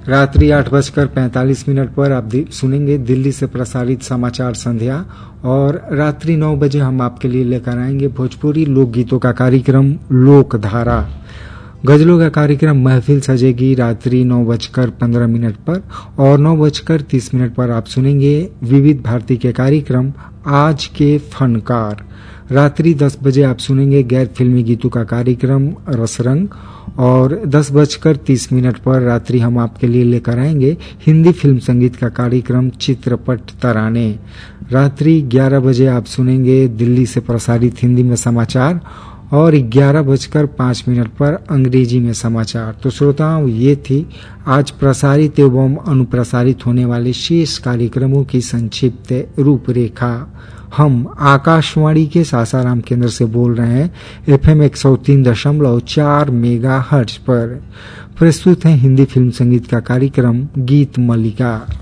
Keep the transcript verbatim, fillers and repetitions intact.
रात्रि आठ बजकर पैंतालीस मिनट पर आप सुनेंगे दिल्ली से प्रसारित समाचार संध्या और रात्रि नौ बजे हम आपके लिए लेकर आएंगे भोजपुरी लोकगीतों का कार्यक्रम लोकधारा। गजलों का कार्यक्रम महफिल सजेगी रात्रि नौ बजकर पंद्रह मिनट पर और नौ बजकर तीस मिनट पर आप सुनेंगे विविध भारती के कार्यक्रम आज के फनकार। रात्रि दस बजे आप सुनेंगे गैर फिल्मी गीतों का कार्यक्रम रसरंग और दस बजकर तीस मिनट पर रात्रि हम आपके लिए लेकर आएंगे हिंदी फिल्म संगीत का कार्यक्रम चित्रपट तराने। रात्रि ग्यारह बजे आप सुनेंगे दिल्ली से प्रसारित हिंदी में समाचार और ग्यारह बजकर पाँच मिनट पर अंग्रेजी में समाचार। तो श्रोताओं, ये थी आज प्रसारित एवं अनुप्रसारित होने वाले शेष कार्यक्रमों की संक्षिप्त रूपरेखा। हम आकाशवाणी के सासाराम केंद्र से बोल रहे हैं एफएम एक सौ तीन दशमलव चार मेगा हर्ट्ज पर। प्रस्तुत है हिंदी फिल्म संगीत का कार्यक्रम गीत मल्लिका।